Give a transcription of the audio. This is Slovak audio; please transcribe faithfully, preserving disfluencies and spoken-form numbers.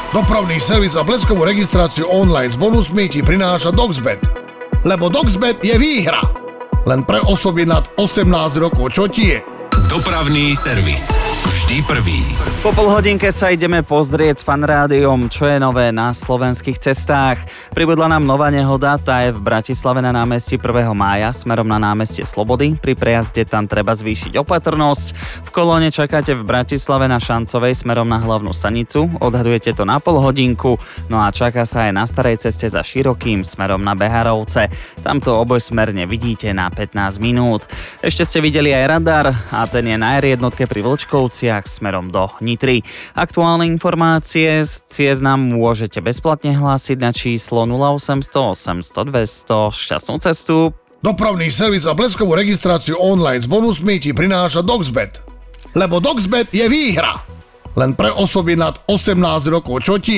Dopravný servis a bleskovú registráciu online s bonusmi ti prináša Doxbet. Lebo Doxbet je výhra. Len pre osoby nad osemnásť rokov, čo ti je? Dopravný servis. Vždy prvý. Po pol hodinke sa ideme pozrieť s Fanrádiom, čo je nové na slovenských cestách. Pribudla nám nová nehoda, tá je v Bratislave na námestí prvého mája smerom na námestie Slobody. Pri prejazde tam treba zvýšiť opatrnosť. V kolóne čakáte v Bratislave na Šancovej smerom na hlavnú stanicu. Odhadujete to na pol hodinku. No a čaká sa aj na starej ceste za Širokým smerom na Beharovce. Tamto obojsmerne vidíte na pätnásť minút. Ešte ste videli aj radar a ten je na er jednotke pri Vlčkovciach smerom do Nitry. Aktuálne informácie z ciest nám môžete bezplatne hlásiť na číslo nula osemsto osemsto dvesto. Šťastnú cestu. Dopravný servis a bleskovú registráciu online s bonusmi ti prináša Doxbet. Lebo Doxbet je výhra. Len pre osoby nad osemnásť rokov, čo ti je?